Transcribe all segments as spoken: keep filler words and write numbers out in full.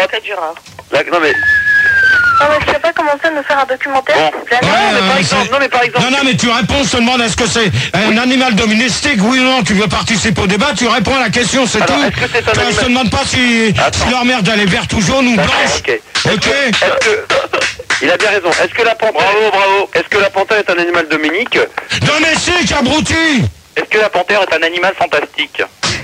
tête, Gérard. La... Non mais... Non mais je sais pas commencer à nous faire un documentaire, Bon. s'il vous plaît. Ouais, Non, mais mais par pas- exemple, non mais par exemple... Non, non, mais tu réponds, je te demande est-ce que c'est un Oui. animal domestique, oui ou non, tu veux participer au débat, tu réponds à la question, c'est Alors, tout. est-ce que c'est un Tu- animal- Je te demande pas si, Attends. si leur merde elle est verte ou jaune ou D'accord, blanche. ok. Ok. Est-ce que... Il a bien raison. Est-ce que la panthère... Bravo, bravo. Est-ce que la panthère est un animal dominique? Domestique, abruti. Est-ce que la panthère est un animal fantastique?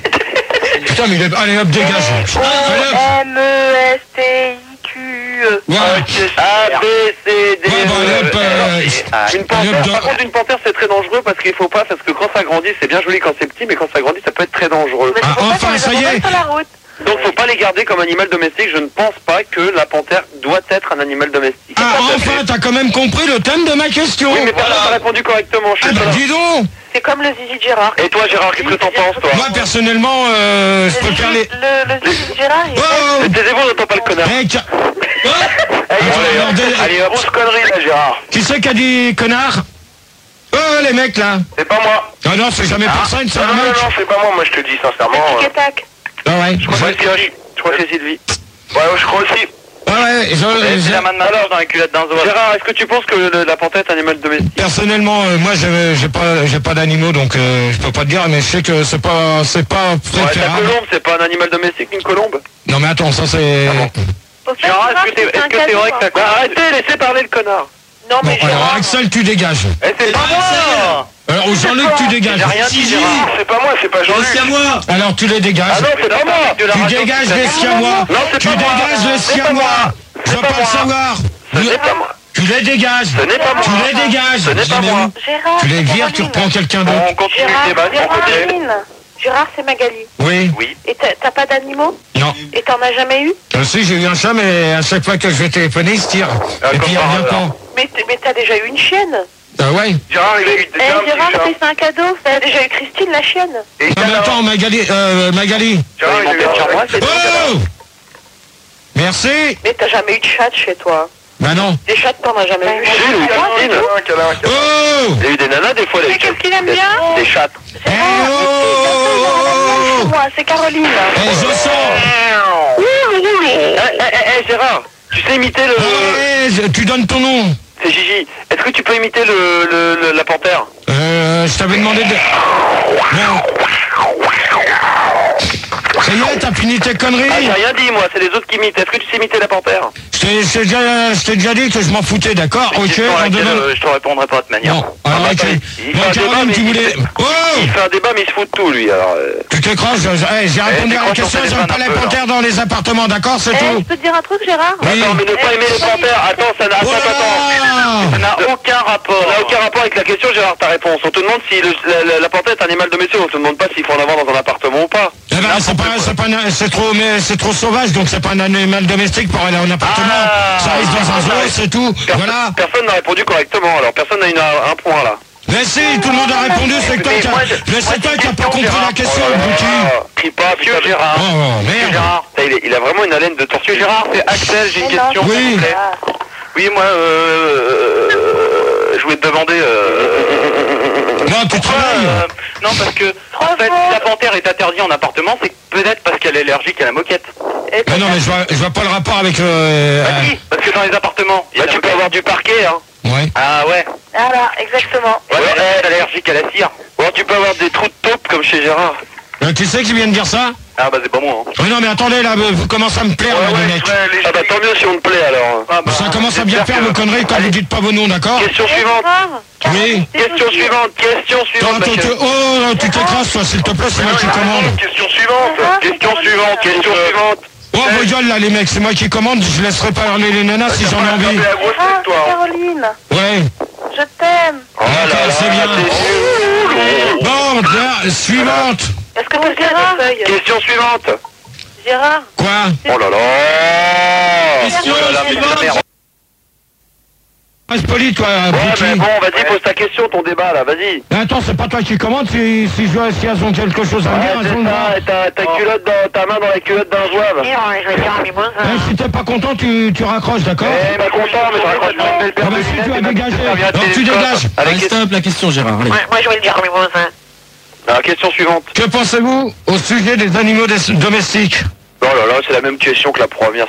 Putain, mais il est... allez hop, dégage. Allez, hop. M E S T I Q E. Ouais. A, B, C, D, Ouais, bon, allez, hop, euh, Une panthère, allez, hop, par contre une panthère c'est très dangereux parce qu'il faut pas, parce que quand ça grandit c'est bien joli quand c'est petit mais quand ça grandit ça peut être très dangereux. Mais c'est Ah, pour ça enfin, qu'on les ça y abandonne est. sur la route. Donc faut pas les garder comme animal domestique, je ne pense pas que la panthère doit être un animal domestique. Ah, enfin, t'as quand même compris le thème de ma question. Oui mais personne n'a répondu correctement, je Ah suis bah pas là. dis donc. C'est comme le zizi de Gérard. Et toi Gérard, qu'est-ce que t'en penses toi? Moi, personnellement, euh, je Le préfère zizi- les... Le le zizi de Gérard, il est... Oh. Mais taisez-vous, on n'entend pas le connard. Eh, ca- Allez, Attends, allez, allez, allez, grosse connerie là Gérard. Qui c'est qui a dit connard? Oh, les mecs, là. C'est pas moi. Ah non, c'est jamais personne, c'est Non, un non, non, mec. non, c'est pas moi, moi je te dis sincèrement. Tic euh, et tac. Ah ouais. Je crois que c'est Sylvie. Je crois que c'est Sylvie. Ouais, je crois aussi. Ah ouais, je- je- Alors, dans la culotte d'un zoo. Gérard, est-ce que tu penses que le- la panthère est un animal domestique? personnellement, euh, moi, j'ai j'ai pas, j'ai pas d'animaux, donc euh, je peux pas te dire, mais je sais que c'est pas, c'est pas Ouais, ta préférable. colombe, c'est pas un animal domestique, une colombe? Non mais attends, ça c'est... Au fait, Gérard, Gérard, est-ce que c'est c'est un est-ce que c'est cadeau, vrai que hein. ta colombe... Arrêtez, laissez parler le connard. Non Bon, mais alors Gérard... Axel, tu dégages. Eh, c'est pas moi. Alors Jean-Luc, tu dégages. J'ai rien dit, Gérard. C'est pas moi, c'est pas Jean-Luc. C'est à moi. Alors tu les dégages. Ah non, c'est pas moi. Tu dégages les siamois. Non, c'est Tu pas moi. dégages les C'est pas siamois. moi. Je veux C'est pas pas le moi. savoir. Ce n'est pas moi. Tu les dégages. Ce n'est pas moi. Tu les dégages. Ce n'est pas moi. Gérard, Tu les c'est vires, tu Caroline. reprends quelqu'un Bon, d'autre. on continue Gérard, le débat de mon côté. Gérard, Gérard, c'est Magali. Oui. Oui. Et t'as t'as pas d'animaux? Non. Et t'en as jamais eu? Euh, si, j'ai eu un chat, mais à chaque fois que je vais téléphoner, il se tire. Ah, Et puis il comme revient par pas. Mais t- mais t'as déjà eu une chienne? Ah ouais. Gérard, il a eu Eh déjà un petit Gérard, chat. c'est un cadeau. T'as déjà eu Christine, la chienne? Et Non mais attends, Magali, euh, Magali. Gérard, il a eu un chat. Oh. Merci. Mais t'as jamais eu de chat chez toi? Bah non. Des chats, t'en as jamais eu? Si, Louis, Christine. Oh. Il y a eu des nanas des fois, C'est des qu'est-ce qu'il aime bien? Des chattes. Eh oh. Moi, c'est Caroline. Eh, je sens. Eh, eh, eh, eh, Gérard, tu sais imiter le... Eh, je- tu donnes ton nom. C'est Gigi. Est-ce que tu peux imiter le, le, le- la panthère? Euh, je t'avais demandé de... Non. Ça y est, t'as fini tes Ah, conneries. j'ai rien dit, moi, c'est les autres qui imitent. Est-ce que tu sais imiter la panthère? Je t'ai- je t'ai déjà, je t'ai déjà dit que je m'en foutais, d'accord? Ok, Question à on laquelle, demande... euh, je te répondrai pas de toute manière. Bon, alors Ah, ok. bah, il Bon, fait un débat, Caroline, mais tu il voulais... fait- Oh. Il fait un débat, mais il se fout de tout, lui, alors... euh, Tu t'écrases, je- eh, j'ai répondu tu à la crois question, qu'on j'aime téléphone pas un les peu, panthères dans les appartements, d'accord? C'est Eh, je tout. peux te dire un truc, Gérard? Oui. Attends, mais ne pas aimer les panthères, attends, ça n'a attends, attends. Ça n'a aucun rapport. Ça n'a aucun rapport avec la question, Gérard, ta réponse. On te demande si le- la, la- la panthère est un animal domestique, on te demande pas s'il faut en avoir dans un appartement ou pas. Eh ben, c'est pas, c'est pas, un- c'est trop, mais c'est trop sauvage, donc c'est pas un animal domestique pour aller en appartement. Ah. Ça reste dans un zoo, c'est tout. Personne- Voilà. Personne n'a répondu correctement, alors personne n'a une- un, un point là. Mais si, tout le monde a répondu, c'est que toi Mais qui moi, as, je- mais moi, c'est toi j'ai qui as une pas question, compris Gérard. la question, Oh là abruti. là. Crie pas, Monsieur Gérard. Oh, oh, Monsieur merde. Gérard, il, est- il a vraiment une haleine de tortue. Gérard, c'est Axel, j'ai une Mais non, question. Oui. s'il vous plaît. Oui, moi, euh, euh, je voulais te demander... Euh, Non, tu pourquoi, travailles. euh, non, parce que, en fait, si la panthère est interdite en appartement, c'est peut-être parce qu'elle est allergique à la moquette. Mais non, mais je vois, je vois pas le rapport avec le... euh, Bah si, parce que dans les appartements, bah, tu peux avoir du parquet, hein. ouais. Ah ouais. Voilà, exactement. Ouais, elle est allergique à la cire. Ou alors tu peux avoir des trous de taupe comme chez Gérard. Euh, tu sais qui vient de dire ça? Ah bah c'est pas moi. Hein. Oui, non, mais attendez, là, vous commencez à me plaire, là, les mecs. Ah bah tant mieux si on te plaît alors. Ah, bah, Ça commence à bien faire vos conneries quand vous dites pas vos noms, d'accord? Question Eh, suivante. Gérard, Oui. Question suivante. Question Attends, suivante. attends, tu... Oh, non, tu t'écrases, toi, s'il te plaît, c'est moi qui commande. Question suivante. Question suivante. Question suivante. Oh, vos gueules, là, les mecs, c'est moi qui commande, je laisserai pas parler les nanas si j'en ai envie. Gérard, Caroline, Ouais. je t'aime. Oh là là, c'est bien. t'es nul. Bon, là, suivante. Est-ce que tu Gérard, Question suivante. Gérard, Quoi? Oh là là. Question Oh là là, mais suivante. ta mère. Reste poli, toi, Ouais, abruti. mais bon, vas-y, pose ta question, ton débat là, vas-y. Mais attends, c'est pas toi qui commande, si, si, je, si elles ont quelque chose à me Ouais, dire, elles ont c'est le droit. ça, et ta, ta culotte dans, ta main dans la culotte d'un zouave. je vais dire à Mimosa. Eh, si t'es pas content, tu, tu raccroches, d'accord? Eh, bah content, mais je raccroche pas une belle paire Ah bah de si, tu lunettes vas et ma dégager. petite serviette Alors, tu télescope. dégages. Allez, Allez, stop la question, Gérard. Allez. Moi, je vais le dire à Mimosa. Alors, question suivante. Que pensez-vous au sujet des animaux des- domestiques? Oh là là, c'est la même question que la première.